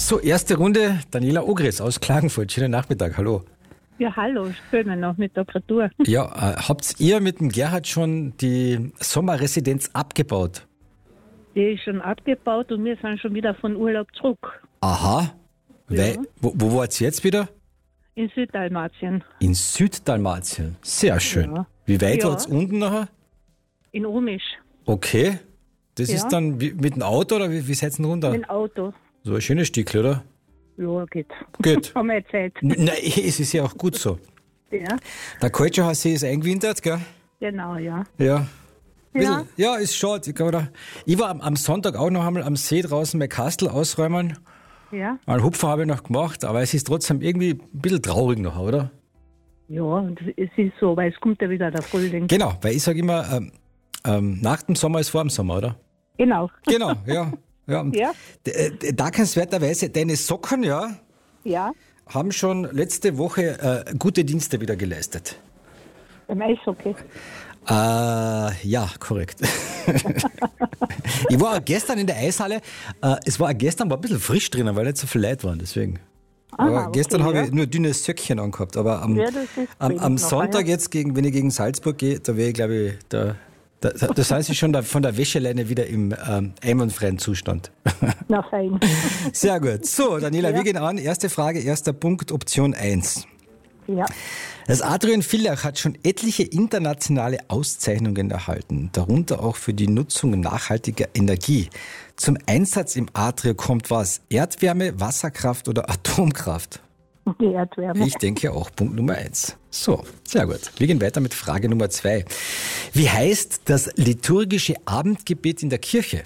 So, erste Runde, Daniela Ogris aus Klagenfurt. Schönen Nachmittag, hallo. Ja, hallo, schönen Nachmittag, Retour. Ja, habt ihr mit dem Gerhard schon die Sommerresidenz abgebaut? Die ist schon abgebaut und wir sind schon wieder von Urlaub zurück. Aha. Ja. Wo wart ihr jetzt wieder? In Süddalmatien. In Süddalmatien. Sehr schön. Ja. Wie weit Ja. wart's unten nachher? In Omisch. Okay. Das Ja. ist dann mit dem Auto oder wie seid ihr denn runter? Mit dem Auto. So ein schönes Stück, oder? Ja, geht. Gut. Haben wir Zeit. Nein, es ist ja auch gut so. Ja, Der Kaltscher See ist eingewintert, gell? genau, ja. Ja. Ja. Ja, ist schade. Ich war am Sonntag auch noch einmal am See draußen mein Kastel ausräumen. Ja, Einen Hupfer habe ich noch gemacht, aber es ist trotzdem irgendwie ein bisschen traurig noch, oder? ja, und es ist so, weil es kommt ja wieder der Frühling. Genau, weil ich sage immer, nach dem Sommer ist vor dem Sommer, oder? Genau. Genau, ja. Ja, und Ja. dankenswerterweise, deine Socken, ja, Ja, haben schon letzte Woche gute Dienste wieder geleistet. beim Eishockey. Ja, korrekt. Ich war auch gestern in der Eishalle. Es war auch gestern war ein bisschen frisch drinnen, weil nicht so viele Leute waren, deswegen. Aber okay, gestern habe ja. ich nur dünne Söckchen angehabt. Aber am, Ja, das ist am wenig noch, Sonntag ja. jetzt, wenn ich gegen Salzburg gehe, da wäre ich, glaube ich, da sind sie schon von der Wäscheleine wieder im einwandfreien Zustand. Na fein. Sehr gut. So, Daniela, Ja. wir gehen an. Erste Frage, erster Punkt, Option 1. Ja, Das Atrium Villach hat schon etliche internationale Auszeichnungen erhalten, darunter auch für die Nutzung nachhaltiger Energie. Zum Einsatz im Atrium kommt was? Erdwärme, Wasserkraft oder Atomkraft? die Erdwärme. Ich denke auch Punkt Nummer 1. So, sehr gut. Wir gehen weiter mit Frage Nummer 2. Wie heißt das liturgische Abendgebet in der Kirche?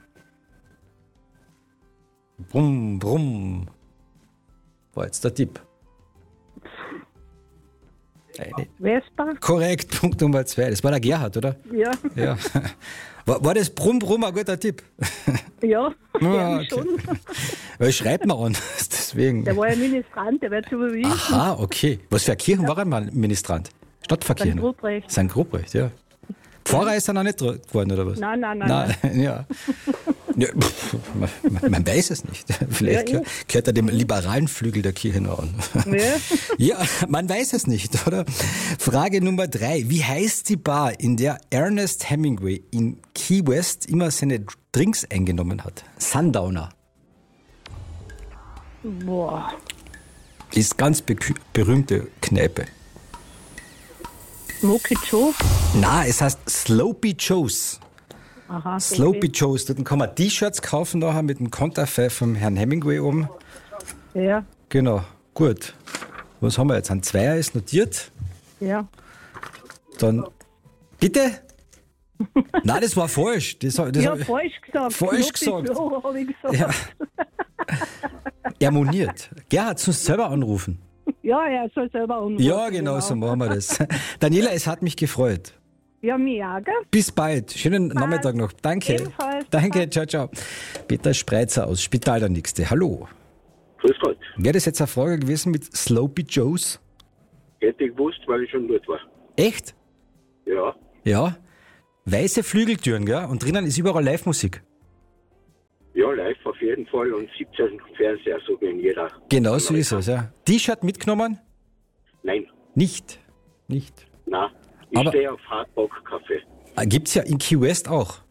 Brumm, brumm. War jetzt der Tipp. Vespa? Korrekt, Punkt Nummer 2. Das war der Gerhard, oder? Ja, Ja. War das Brumm Brumm ein guter Tipp? ja, Ah, schon. Weil schreibt man an, deswegen. Der war ja Ministrant, der wird zu überwiesen. Aha, okay. Was für eine Kirchen war er mal Ministrant? Stadtverkehr. St. Ruprecht. St. Ruprecht, ja. Pfarrer ist er noch nicht geworden, oder was? Nein. Ja. Ja, man weiß es nicht. Vielleicht Ja, gehört er dem liberalen Flügel der Kirche noch an. Ja. Ja, man weiß es nicht, oder? Frage Nummer 3. Wie heißt die Bar, in der Ernest Hemingway in Key West immer seine Drinks eingenommen hat? Sundowner. Boah. Ist ganz berühmte Kneipe. Smoky Joe? Na, es heißt Sloppy Joe's. Aha. Sloppy Joe's. Dort kann man T-Shirts kaufen nachher mit dem Konterfei vom Herrn Hemingway oben. Ja, Genau, gut. Was haben wir jetzt? Ein Zweier ist notiert. ja. Dann, bitte? Nein, das war falsch. Das Ja, hab ich- falsch gesagt. Falsch Smoky gesagt. Joe, hab ich gesagt. Ja. Er moniert. Gerhard, sollst du selber anrufen? Ja, er soll selber anrufen. Ja, genau so machen wir das. Daniela, es hat mich gefreut. Ja, mich auch, gell? Bis bald. Schönen Nachmittag noch. Danke. Ebenfalls. Danke, ciao, ciao. Peter Spreitzer aus Spital der Nächste. Hallo. Grüß Gott. Wäre das jetzt eine Frage gewesen mit Sloppy Joe's? Hätte ich gewusst, weil ich schon dort war. Echt? Ja. Ja. Weiße Flügeltüren, gell? Und drinnen ist überall Live-Musik. Ja, live auf jeden Fall und 17 Fernseher, so wie in jeder. Genau so ist es, ja. T-Shirt mitgenommen? Nein, Nicht. nein. Ich Aber- stehe auf Hardbock-Kaffee. Gibt's ja in Key West auch.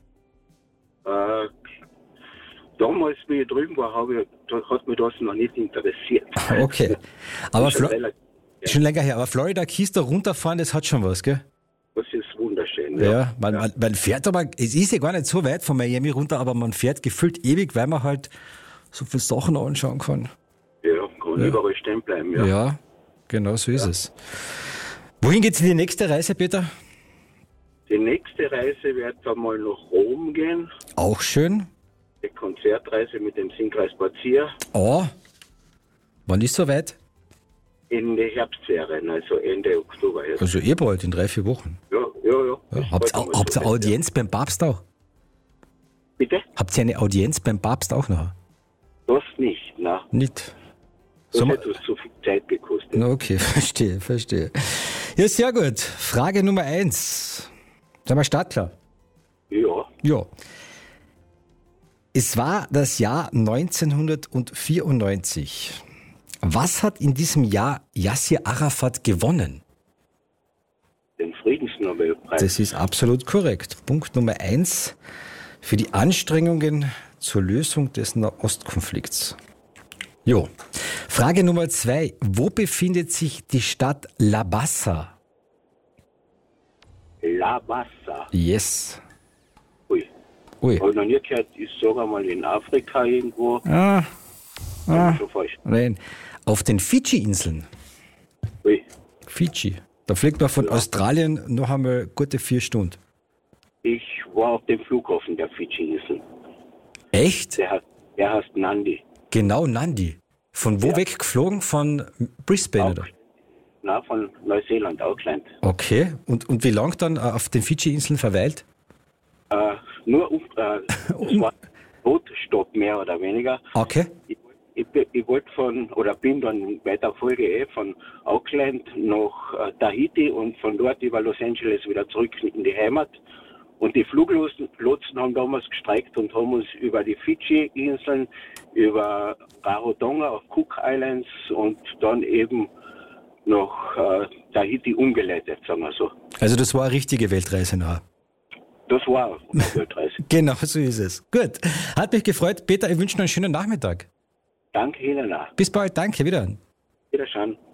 Damals, wie ich drüben war, hat mich das noch nicht interessiert. Okay. Aber Schon relativ- schon länger her. Aber Florida Keys da runterfahren, das hat schon was, gell? Das ist wunderschön. Ja, man fährt aber, es ist ja gar nicht so weit von Miami runter, aber man fährt gefühlt ewig, weil man halt so viele Sachen anschauen kann. Ja, kann überall stehen bleiben, ja. Ja, genau so ist es. Wohin geht's in die nächste Reise, Peter? Die nächste Reise wird einmal nach Rom gehen. Auch schön. Die Konzertreise mit dem Singkreis Bazir Oh, wann ist soweit? in die Herbstferien, also Ende Oktober. Jetzt. Also eh bald, in 3-4 Wochen. Ja. Ja, habt ihr so weit, Audienz beim Papst auch? ja. Bitte? Habt ihr eine Audienz beim Papst auch noch? Das nicht, na. Nicht. Das Sommer- hätte uns zu viel Zeit gekostet. Na, okay, verstehe. Ja, sehr gut. Frage Nummer 1. Sind wir startklar? Ja, Ja. Es war das Jahr 1994. Was hat in diesem Jahr Yasser Arafat gewonnen? Den Friedensnobelpreis. Das ist absolut korrekt. Punkt Nummer 1 für die Anstrengungen zur Lösung des Nahostkonflikts. Jo. Frage Nummer 2. Wo befindet sich die Stadt Labasa? Labasa. Yes. Ui. Ui. Habe ich noch nie gehört, ich sage mal in Afrika irgendwo. Ah, Schon falsch. nein. Auf den Fidschi-Inseln. Ui. Fidschi. Da fliegt man von Australien noch einmal gute 4 Stunden. Ich war auf dem Flughafen der Fidschi-Inseln. Echt? Der heißt Nandi. Genau, Nandi. Von wo Ja. weg geflogen? Von Brisbane, oder? Na, von Neuseeland, Auckland. Okay. Und wie lang dann auf den Fidschi-Inseln verweilt? Nur das war Bootstopp mehr oder weniger. Okay. Ich wollte bin dann bei der Folge von Auckland nach Tahiti und von dort über Los Angeles wieder zurück in die Heimat. Und die Fluglotsen haben damals gestreikt und haben uns über die Fidschi-Inseln, über Rarotonga auf Cook Islands und dann eben nach Tahiti umgeleitet, sagen wir so. Also das war eine richtige Weltreise nachher. Das war eine Weltreise. Genau, so ist es. Gut. Hat mich gefreut. Peter, ich wünsche noch einen schönen Nachmittag. Danke Ihnen auch. Bis bald. Danke. Wieder. Wiederschauen.